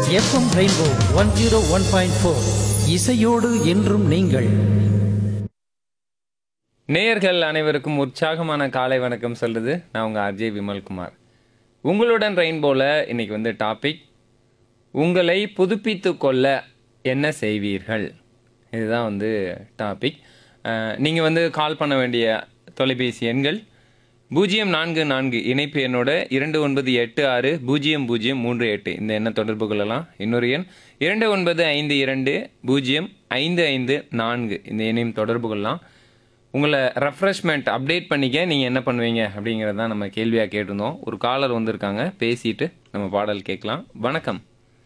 FM rainbow 101.4 இசையோடு என்றும் நீங்கள். நேயர்கள் அனைவருக்கும் உற்சாகமான காலை வணக்கம் சொல்லுது. நான் உங்கள் ஆர்ஜே விமல்குமார். உங்களுடன் ரெயின்போல இன்னைக்கு வந்து டாபிக், உங்களை புதுப்பித்து கொள்ள என்ன செய்வீர்கள்? இதுதான் வந்து டாபிக். நீங்கள் வந்து கால் பண்ண வேண்டிய தொலைபேசி எண்கள் 044 இணைப்பு எண்ணோட 29860038 இந்த எண்ணை தொடர்பு கொள்ளலாம். இன்னொரு எண் 2952055554 இந்த எண்ணையும் தொடர்பு கொள்ளலாம். உங்களை ரெஃப்ரெஷ்மெண்ட் அப்டேட் பண்ணிக்க நீங்கள் என்ன பண்ணுவீங்க அப்படிங்கிறது தான் நம்ம கேள்வியாக கேட்டிருந்தோம். ஒரு காலர் வந்திருக்காங்க, பேசிட்டு நம்ம பாடல் கேட்கலாம். வணக்கம்.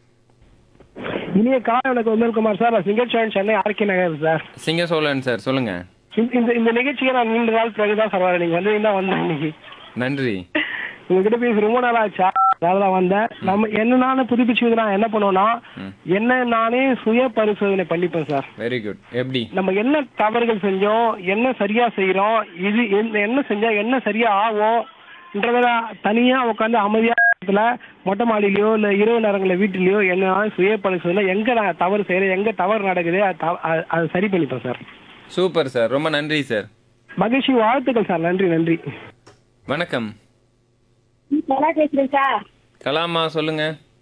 இனிய காலை வணக்கம் விமல்குமார் சார். நான் சிங்கச்சோழன், சென்னை ஆர்கே நகர் சார். சிங்கசோழன் சார், சொல்லுங்க. இந்த நிகழ்ச்சியை நான் நீண்ட நாள் பிறகுதான் சார் வரேன். நீங்க வந்து தான் வந்தேன் இன்னைக்கு. நன்றி. உங்ககிட்ட பேசி ரொம்ப நாள் ஆச்சா, அதனாலதான் வந்தேன். நம்ம என்ன நானே புதுப்பிச்சு நான் என்ன பண்ணுவோம்னா, என்ன நானே சுய பரிசோதனை பண்ணிப்பேன் சார். Very good. எப்படி நம்ம என்ன தவறுகள் செஞ்சோம், என்ன சரியா செய்யறோம், இது என்ன செஞ்சா என்ன சரியா ஆகும்ன்றத தனியா உட்காந்து அமைதியா மொட்டை மாடியிலயோ இல்ல இரவு நேரங்களில் வீட்டிலயோ என்ன சுய பரிசோதனை, எங்க நான் தவறு செய்யறேன், எங்க தவறு நடக்குது, அதை சரி பண்ணிப்பேன் சார். சூப்பர் சார், ரொம்ப நன்றி சார். மகிழ்ச்சி, வாழ்த்துக்கள் சார். நன்றி நன்றி. வணக்கம். நல்லா பேசுறேன் சார். கலாமா, சொல்லுங்க.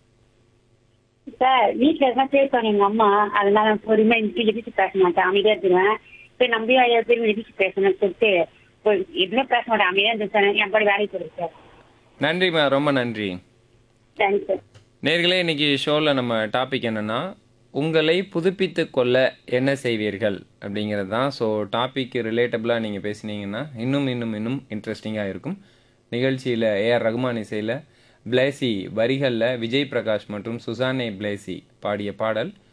சார் வீட்டுல எல்லாம் பேசுவாங்க எங்க அம்மா, அதனால பொறுமையா எதிர்த்து பேச மாட்டேன், அமைதியா இருந்துருவேன். இப்ப நம்பி 5000 பேர் எதிர்த்து பேசணும்னு சொல்லிட்டு எதுவுமே பேச மாட்டேன், அமைதியா இருந்துச்சு. என் பாடி வேலைக்கு போடுறேன் சார். நன்றிம்மா, ரொம்ப நன்றி. Thanks sir. நேர்களே, இன்னைக்கு ஷோவில் நம்ம டாபிக் என்னன்னா, உங்களை புதுப்பித்து கொள்ள என்ன செய்வீர்கள் அப்படிங்கிறது தான். ஸோ டாபிக் ரிலேட்டபிளாக நீங்கள் பேசினீங்கன்னா இன்னும் இன்னும் இன்னும் இன்ட்ரெஸ்டிங்காக இருக்கும். நிகழ்ச்சியில் ஏஆர் ரகுமான் இசையில் பிளேசி வரிகளில் விஜய் பிரகாஷ் மற்றும் சுசானே பிளேசி பாடிய பாடல்